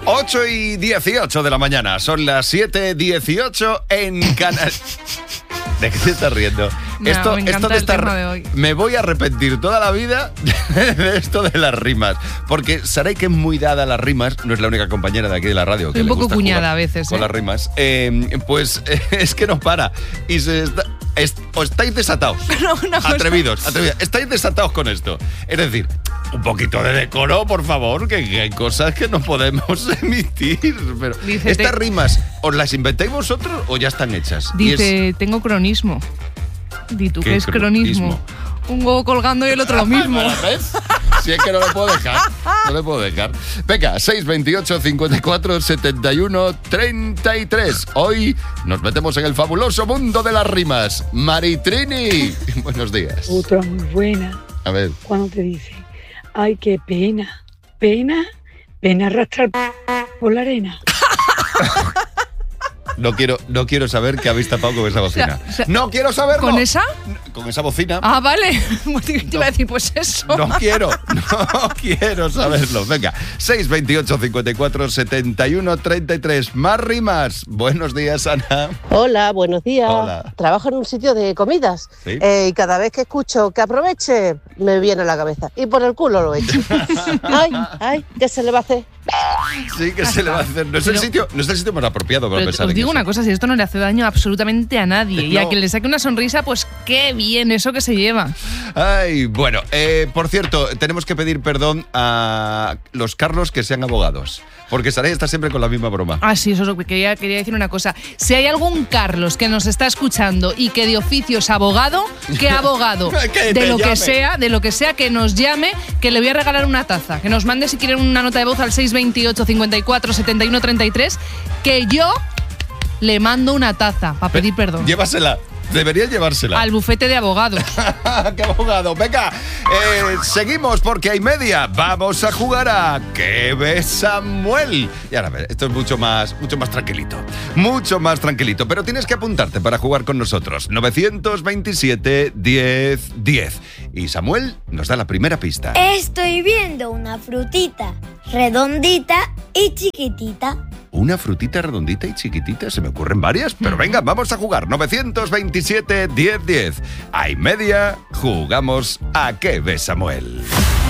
8:18 de la mañana, son las 7:18 en Canal. ¿De qué te estás riendo? No, esto me encanta de el tema de hoy. Me voy a arrepentir toda la vida de esto de las rimas. Porque Saray, que es muy dada a las rimas, no es la única compañera de aquí de la radio que Soy un le poco gusta cuñada jugar a veces, con las rimas. Pues es que no para. Y o estáis desatados. Atrevidos. Estáis desatados con esto. Es decir, un poquito de decoro, por favor, que hay cosas que no podemos emitir. Pero Dice, estas rimas, ¿os las inventáis vosotros o ya están hechas? Dice, tengo cronismo. Di tú, ¿qué es cronismo? Un huevo colgando y el otro lo mismo. ¿Ves? Si es que no lo puedo dejar. No le puedo dejar. Venga, 628 54 71 33. Hoy nos metemos en el fabuloso mundo de las rimas. Maritrini, buenos días. Otra muy buena. A ver. Cuando te dice, ay, qué pena. Pena arrastrar por la arena. No quiero saber qué habéis tapado con esa bocina. No quiero saberlo. ¿Con esa? Con esa bocina. Ah, vale. Te iba a decir, pues eso. No quiero saberlo. Venga, 628 54 71 33. Más rimas. Buenos días, Ana. Hola, buenos días. Hola. Trabajo en un sitio de comidas. ¿Sí? Y cada vez que escucho que aproveche, me viene a la cabeza. Y por el culo lo echo. Ay, ¿qué se le va a hacer? Sí, que se le va a hacer. No es el sitio más apropiado para pensar os en digo eso. una cosa, si esto no le hace daño absolutamente a nadie. Y a No. quien le saque una sonrisa, pues qué bien eso que se lleva. Ay, bueno, por cierto, tenemos que pedir perdón a los Carlos que sean abogados. Porque Saray está siempre con la misma broma. Ah, sí, eso es lo que quería decir una cosa. Si hay algún Carlos que nos está escuchando y que de oficio es abogado, ¿qué abogado? Que te de lo llame. que sea, que nos llame, que le voy a regalar una taza. Que nos mande si quieren una nota de voz al 628 54 71 33, que yo le mando una taza para pedir perdón. Llévasela. Deberías llevársela. Al bufete de abogados. ¡Qué abogado! Venga, seguimos porque hay media. Vamos a jugar a ¿Qué ves, Samuel? Y ahora, a ver, esto es mucho más tranquilito. Mucho más tranquilito. Pero tienes que apuntarte para jugar con nosotros. 927 10 10. Y Samuel nos da la primera pista. Estoy viendo una frutita redondita y chiquitita. Una frutita redondita y chiquitita, se me ocurren varias, pero venga, vamos a jugar. 927 10 10. Hay media, jugamos a ¿Qué ves, Samuel?